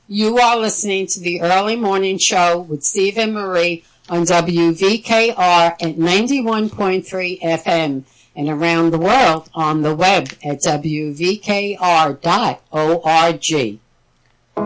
You are listening to the Early Morning Show with Steve and Marie on WVKR at 91.3 FM and around the world on the web at WVKR.org.